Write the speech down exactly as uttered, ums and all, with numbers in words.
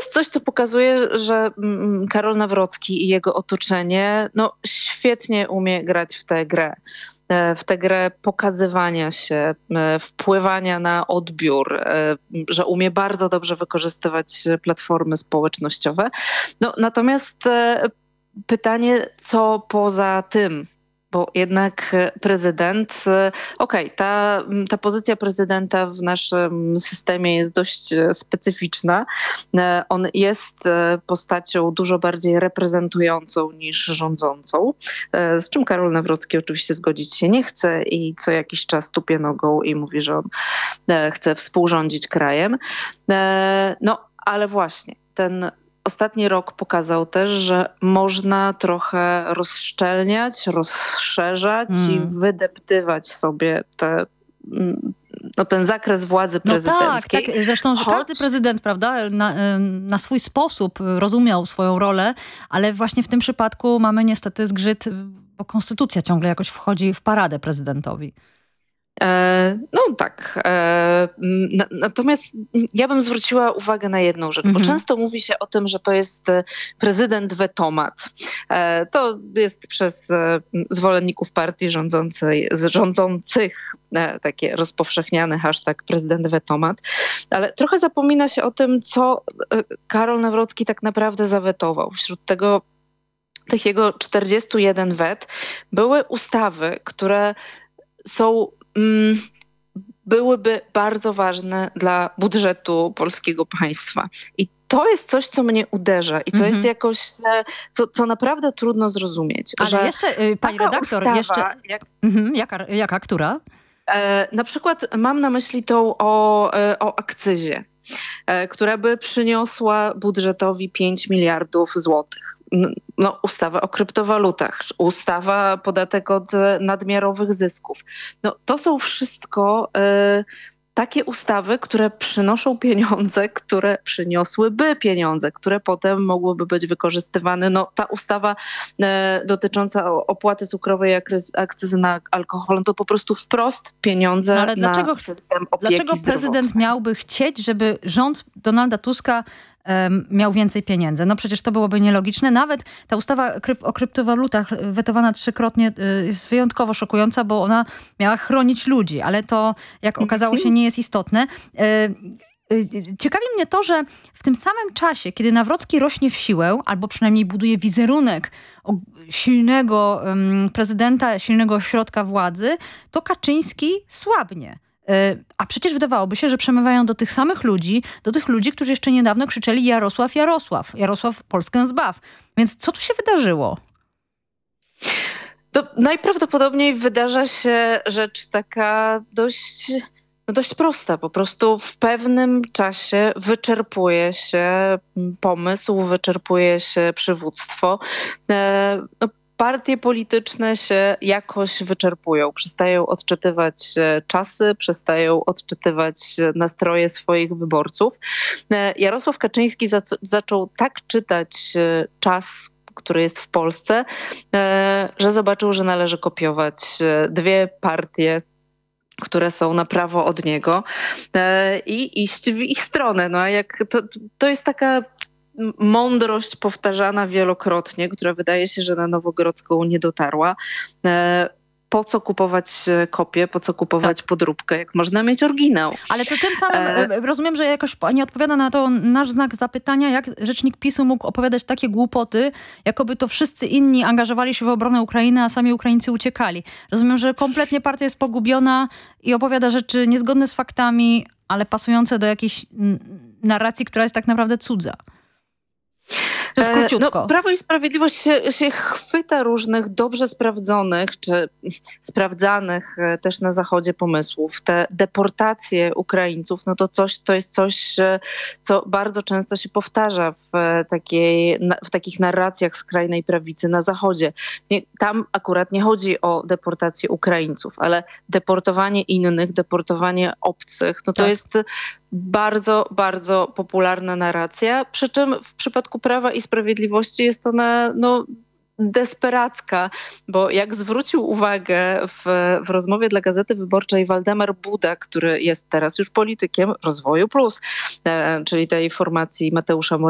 jest coś, co pokazuje, że Karol Nawrocki i jego otoczenie no, świetnie umie grać w tę grę. W tę grę pokazywania się, wpływania na odbiór, że umie bardzo dobrze wykorzystywać platformy społecznościowe. No, natomiast pytanie, co poza tym? Bo jednak prezydent, okej, okay, ta, ta pozycja prezydenta w naszym systemie jest dość specyficzna. On jest postacią dużo bardziej reprezentującą niż rządzącą, z czym Karol Nawrocki oczywiście zgodzić się nie chce i co jakiś czas tupie nogą i mówi, że on chce współrządzić krajem. No, ale właśnie ten ostatni rok pokazał też, że można trochę rozszczelniać, rozszerzać mm. i wydeptywać sobie te, no, ten zakres władzy prezydenckiej. No tak, tak. Zresztą, że Choć... każdy prezydent, prawda, na, na swój sposób rozumiał swoją rolę, ale właśnie w tym przypadku mamy niestety zgrzyt, bo konstytucja ciągle jakoś wchodzi w paradę prezydentowi. No tak. Natomiast ja bym zwróciła uwagę na jedną rzecz, bo mhm. często mówi się o tym, że to jest prezydent wetomat. To jest przez zwolenników partii rządzącej, rządzących takie rozpowszechniany hashtag prezydent wetomat, ale trochę zapomina się o tym, co Karol Nawrocki tak naprawdę zawetował. Wśród tego, tych jego czterdziestu jeden wet były ustawy, które są byłyby bardzo ważne dla budżetu polskiego państwa. I to jest coś, co mnie uderza i co mm-hmm. jest jakoś, co, co naprawdę trudno zrozumieć. Ale że jeszcze, pani redaktor, ustawa, jeszcze... Jak... Mm-hmm. Jaka, jaka, która? E, na przykład mam na myśli tą o, o akcyzie, e, która by przyniosła budżetowi pięć miliardów złotych. No, ustawa o kryptowalutach, ustawa podatek od nadmiarowych zysków. No, to są wszystko y, takie ustawy, które przynoszą pieniądze, które przyniosłyby pieniądze, które potem mogłyby być wykorzystywane. No, ta ustawa y, dotycząca opłaty cukrowej, akcyzy na alkohol, no to po prostu wprost pieniądze no, ale na dlaczego, system opieki Dlaczego prezydent zdrowotnej. Miałby chcieć, żeby rząd Donalda Tuska miał więcej pieniędzy. No przecież to byłoby nielogiczne. Nawet ta ustawa kryp- o kryptowalutach wetowana trzykrotnie jest wyjątkowo szokująca, bo ona miała chronić ludzi, ale to, jak okazało się, nie jest istotne. Ciekawi mnie to, że w tym samym czasie, kiedy Nawrocki rośnie w siłę, albo przynajmniej buduje wizerunek silnego um, prezydenta, silnego ośrodka władzy, to Kaczyński słabnie. A przecież wydawałoby się, że przemawiają do tych samych ludzi, do tych ludzi, którzy jeszcze niedawno krzyczeli Jarosław, Jarosław, Jarosław Polskę zbaw. Więc co tu się wydarzyło? To najprawdopodobniej wydarza się rzecz taka dość, no dość prosta. Po prostu w pewnym czasie wyczerpuje się pomysł, wyczerpuje się przywództwo. No, partie polityczne się jakoś wyczerpują, przestają odczytywać czasy, przestają odczytywać nastroje swoich wyborców. Jarosław Kaczyński zac- zaczął tak czytać czas, który jest w Polsce, że zobaczył, że należy kopiować dwie partie, które są na prawo od niego i iść w ich stronę. No a jak to, to jest taka mądrość powtarzana wielokrotnie, która wydaje się, że na Nowogrodzką nie dotarła. Po co kupować kopię, po co kupować tak. podróbkę, jak można mieć oryginał. Ale to tym samym e... rozumiem, że jakoś pani odpowiada na to nasz znak zapytania, jak rzecznik PiSu mógł opowiadać takie głupoty, jakoby to wszyscy inni angażowali się w obronę Ukrainy, a sami Ukraińcy uciekali. Rozumiem, że kompletnie partia jest pogubiona i opowiada rzeczy niezgodne z faktami, ale pasujące do jakiejś narracji, która jest tak naprawdę cudza. To króciutko. No, Prawo i Sprawiedliwość się, się chwyta różnych dobrze sprawdzonych czy sprawdzanych też na Zachodzie pomysłów. Te deportacje Ukraińców, no to coś, to jest coś, co bardzo często się powtarza w, takiej, w takich narracjach skrajnej prawicy na Zachodzie. Nie, tam akurat nie chodzi o deportację Ukraińców, ale deportowanie innych, deportowanie obcych, no to tak. jest bardzo, bardzo popularna narracja, przy czym w przypadku Prawa i Sprawiedliwości jest ona no, desperacka, bo jak zwrócił uwagę w, w rozmowie dla Gazety Wyborczej Waldemar Buda, który jest teraz już politykiem Rozwoju Plus, e, czyli tej formacji Mateusza Morawieckiego,